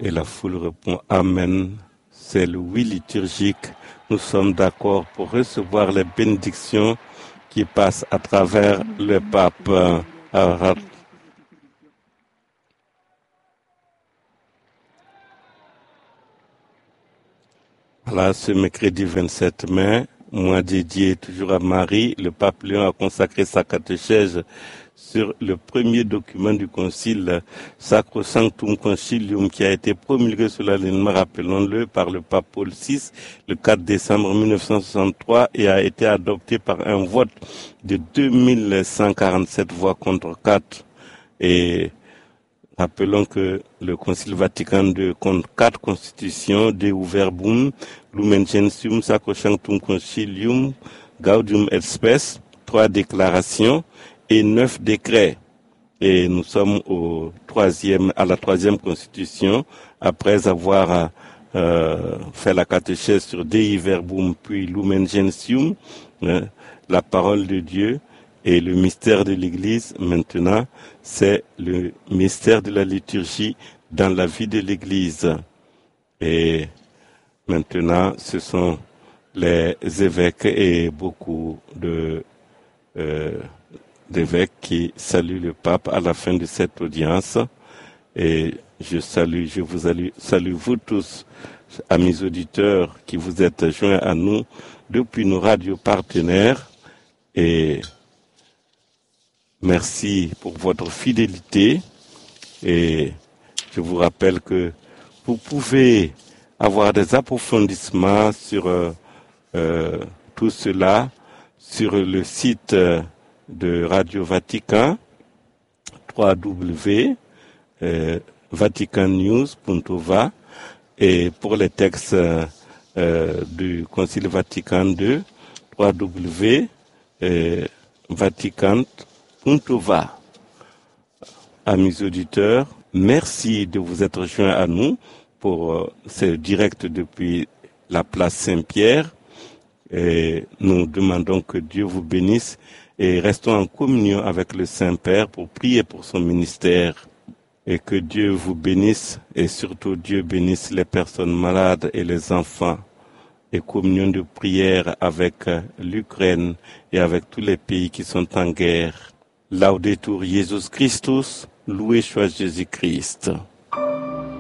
Et la foule répond Amen. C'est le oui liturgique. Nous sommes d'accord pour recevoir les bénédictions qui passent à travers le pape. Voilà, ce mercredi 27 mai, mois dédié toujours à Marie, le pape Léon a consacré sa catéchèse sur le premier document du concile Sacrosanctum Concilium qui a été promulgué sous l'alignement, rappelons-le, par le pape Paul VI le 4 décembre 1963 et a été adopté par un vote de 2147 voix contre 4. Et rappelons que le Concile Vatican II compte 4 constitutions, Dei Verbum, Lumen Gentium, Sacrosanctum Concilium, Gaudium et Spes, 3 déclarations et 9 décrets. Et nous sommes à la troisième constitution, après avoir fait la catéchèse sur Dei Verbum, puis Lumen Gentium, la parole de Dieu, et le mystère de l'Église. Maintenant, c'est le mystère de la liturgie dans la vie de l'Église. Et maintenant, ce sont les évêques et beaucoup d'évêques qui saluent le pape à la fin de cette audience. Et je vous salue vous tous, amis auditeurs, qui vous êtes joints à nous depuis nos radios partenaires. Et merci pour votre fidélité. Et je vous rappelle que vous pouvez avoir des approfondissements sur tout cela sur le site de Radio Vatican, www.vaticannews.va, et pour les textes du Concile Vatican II, www.vatican.va. Amis auditeurs, merci de vous être joints à nous pour ce direct depuis la place Saint-Pierre. Et nous demandons que Dieu vous bénisse et restons en communion avec le Saint-Père pour prier pour son ministère. Et que Dieu vous bénisse et surtout Dieu bénisse les personnes malades et les enfants. Et communion de prière avec l'Ukraine et avec tous les pays qui sont en guerre. Laudetur Jesus Christus, loué soit Jésus-Christ.